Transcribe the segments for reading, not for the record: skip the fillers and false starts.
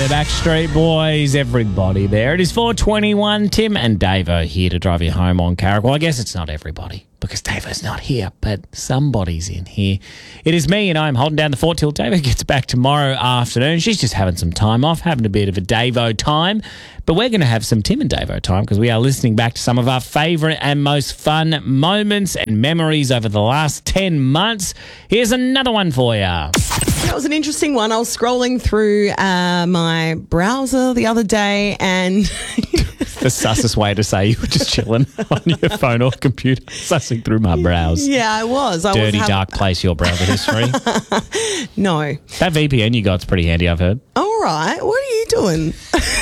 Backstreet Boys, everybody there. It is 4:21. Tim and Davo here to drive you home on Carrick. Well, I guess it's not everybody because Davo's not here, but somebody's in here. It is me, and I'm holding down the fort till Davo gets back tomorrow afternoon. She's just having some time off, having a bit of a Davo time. But we're going to have some Tim and Davo time because we are listening back to some of our favourite and most fun moments and memories over the last 10 months. Here's another one for you. That was an interesting one. I was scrolling through my browser the other day and... The sussest way to say you were just chilling on your phone or computer, sussing through my browse. Yeah, I was. Dirty, dark place, your browser history. No. That VPN you got's pretty handy, I've heard. All right. What are you doing?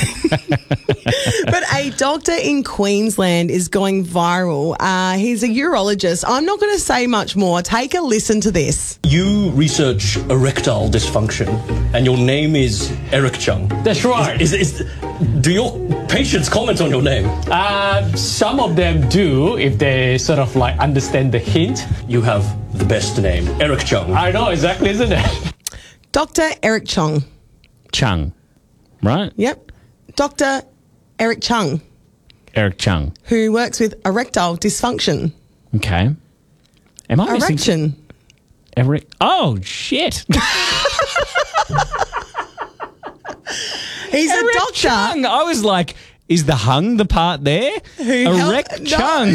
But a doctor in Queensland is going viral. He's a urologist. I'm not going to say much more. Take a listen to this. You research erectile dysfunction, and your name is Eric Chung. That's right. Do your patients comment on your name? Some of them do if they sort of like understand the hint. You have the best name, Eric Chung. I know, exactly, isn't it? Dr. Eric Chung. Chung, right? Yep. Dr. Eric Chung. Eric Chung. Who works with erectile dysfunction. Okay. Am I missing? Erection. Oh, shit. He's Eric a doctor. Chung. I was like, is the hung the part there? Erect Chung.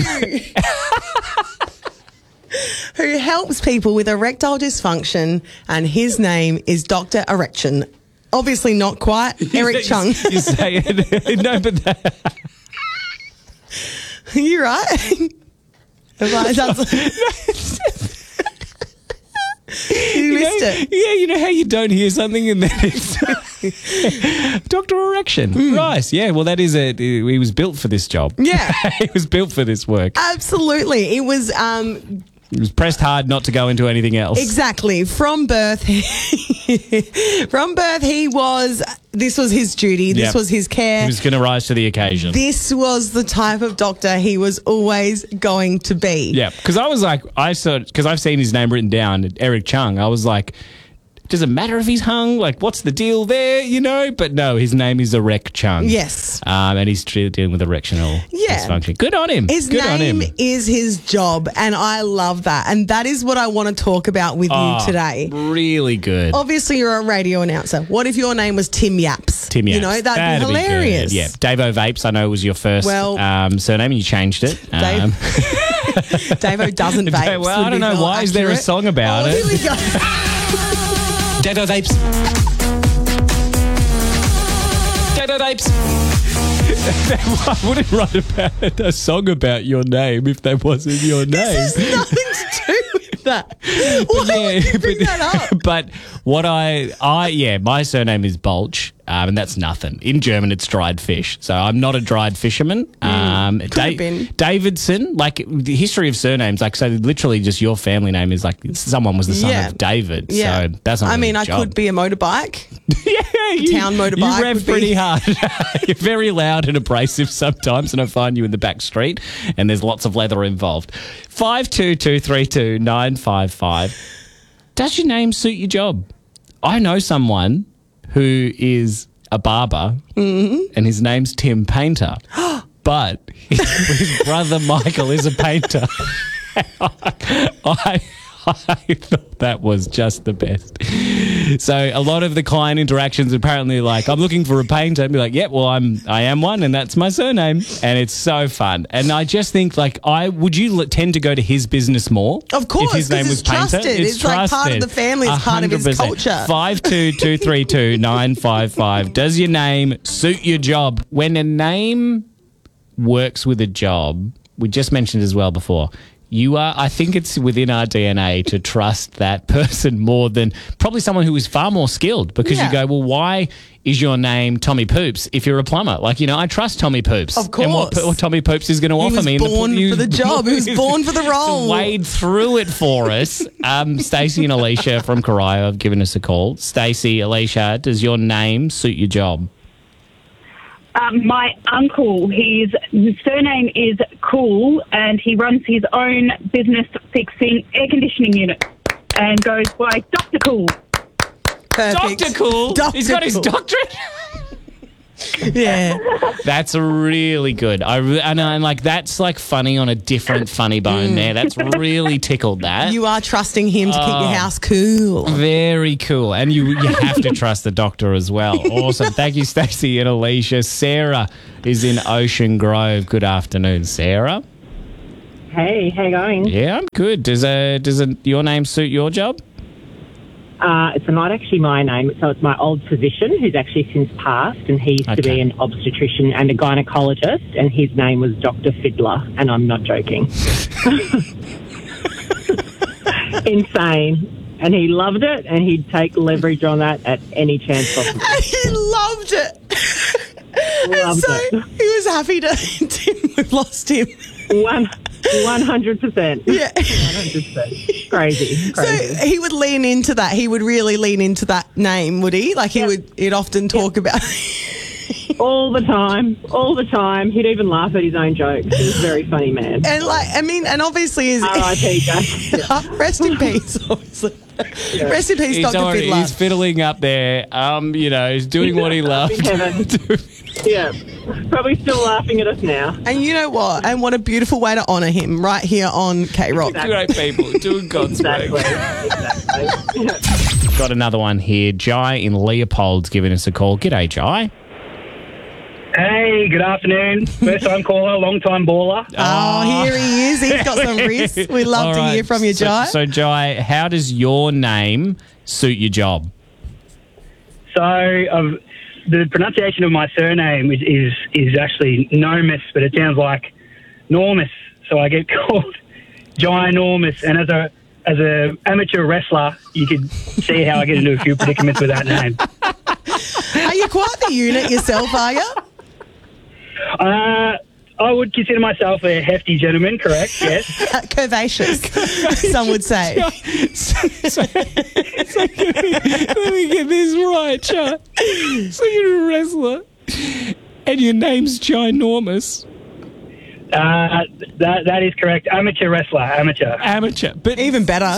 Who helps people with erectile dysfunction, and his name is Dr. Erection. Obviously not quite. Eric Chung. You say it. No, but that... You're right. You missed it. Yeah, you know how you don't hear something and then it's Dr. Erection. Right. Yeah, well, that is it. He was built for this job. Yeah. He was built for this work. Absolutely. It was... He was pressed hard not to go into anything else. Exactly. From birth, this was his duty. This was his care. He was going to rise to the occasion. This was the type of doctor he was always going to be. Yeah, because I was like, because I've seen his name written down, Eric Chung. I was like, does it matter if he's hung? Like, what's the deal there, you know? But no, his name is Erect Chung. Yes. And he's dealing with erectional dysfunction. Good on him. His name is his job, and I love that. And that is what I want to talk about with you today. Really good. Obviously, you're a radio announcer. What if your name was Tim Yaps? Tim Yaps. You know, that'd be hilarious. Be good. Yeah. Davo Vapes, I know, was your first surname, and you changed it. Davo doesn't vape. Well, I don't know. Why is there a song about it? Here we go. Davo Vapes. Davo Vapes. I wouldn't write a song about your name if that wasn't your name. This has nothing to do with that. Why would you bring that up? But what my surname is Bolch, and that's nothing. In German, it's dried fish. So I'm not a dried fisherman. Davidson, like the history of surnames, like so literally just your family name is like someone was the son of David. Yeah. So that's not I could be a motorbike. Town motorbike. You rev pretty hard. You're very loud and abrasive sometimes, and I find you in the back street, and there's lots of leather involved. 522329555. Does your name suit your job? I know someone who is a barber, and his name's Tim Painter, but his brother Michael is a painter. I thought that was just the best. So a lot of the client interactions apparently like, I'm looking for a painter, and be like, yeah, well, I am one, and that's my surname, and it's so fun. And I just think like, would you tend to go to his business more? Of course, if his name was Painter. It's like part of the family. It's part of his culture. 522329555. Does your name suit your job? When a name works with a job, we just mentioned as well before, I think it's within our DNA to trust that person more than probably someone who is far more skilled, because you go, well, why is your name Tommy Poops if you're a plumber? Like, you know, I trust Tommy Poops. Of course. And what Tommy Poops is going to offer me. He was born for the job. He was born for the role. To wade through it for us. Stacey and Alicia from Corio have given us a call. Stacey, Alicia, does your name suit your job? My uncle, his surname is Cool, and he runs his own business fixing air conditioning unit and goes by Dr. Cool. Perfect. Dr. Cool? He's got his doctorate? Yeah. That's really good. And like that's like funny on a different funny bone there. That's really tickled that. You are trusting him to keep your house cool. Very cool. And you have to trust the doctor as well. Awesome. Thank you, Stacey and Alicia. Sarah is in Ocean Grove. Good afternoon, Sarah. Hey, how you going? Yeah, I'm good. Does your name suit your job? It's not actually my name, so it's my old physician who's actually since passed, and he used to be an obstetrician and a gynecologist, and his name was Dr. Fiddler, and I'm not joking. Insane. And he loved it, and he'd take leverage on that at any chance possible. He loved it. Loved it. He was happy to we've lost him. 100%. Yeah. 100%. Crazy. So he would lean into that. He would really lean into that name, would he? Like he'd often talk about All the time. He'd even laugh at his own jokes. He was a very funny man. And obviously is R.I.P. Jack. rest in peace, obviously. Yeah. Rest in peace, Dr. Fiddler. He's fiddling up there. He's doing what he loves. In heaven. Yeah. Probably still laughing at us now. And you know what? And what a beautiful way to honour him right here on K-Rock. Exactly. Great people doing God's work. Exactly. Got another one here. Jai in Leopold's giving us a call. G'day, Jai. Hey, good afternoon. First time caller, long time baller. Oh, here he is. He's got some wrists. We love All to right. hear from you, Jai. So, Jai, how does your name suit your job? So, the pronunciation of my surname is actually Nomus, but it sounds like Normus. So I get called Ginormous. And as a amateur wrestler, you could see how I get into a few predicaments with that name. Are you quite the unit yourself, are you? I would consider myself a hefty gentleman, correct? Yes. Curvaceous, some would say. Let me get this right, Jai. So you're a wrestler, and your name's Ginormous. That is correct. Amateur wrestler, amateur. But Even better.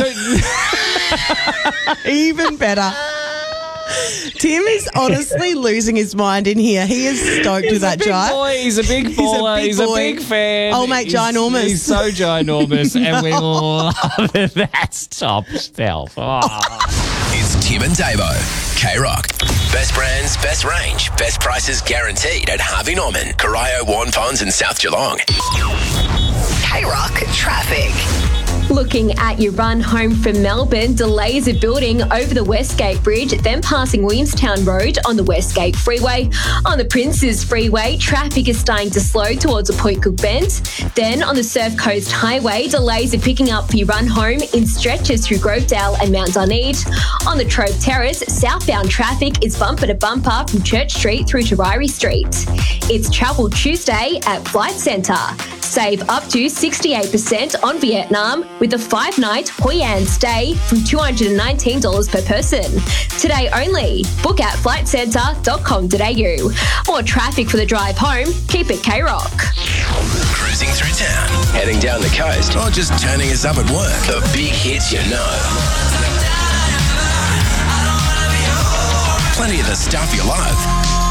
Even better. Tim is honestly losing his mind in here. He is stoked with that, Jai. He's a big baller. He's a big fan. Oh, mate, ginormous. He's so ginormous, and we love it. That's top shelf. Oh. It's Tim and Davo. K-Rock. Best brands, best range, best prices guaranteed at Harvey Norman, Corio, Warren Ponds and South Geelong. K-Rock traffic. Looking at your run home from Melbourne, delays are building over the Westgate Bridge, then passing Williamstown Road on the Westgate Freeway. On the Princes Freeway, traffic is starting to slow towards the Point Cook Bend. Then on the Surf Coast Highway, delays are picking up for your run home in stretches through Grovedale and Mount Dunedin. On the Trove Terrace, southbound traffic is bumper to bumper from Church Street through to Ryrie Street. It's Travel Tuesday at Flight Centre. Save up to 68% on Vietnam with a 5-night Hoi An stay from $219 per person. Today only. Book at flightcentre.com.au. More traffic for the drive home. Keep it K-Rock. Cruising through town, heading down the coast, or just turning us up at work. The big hits you know. Plenty of the stuff you love.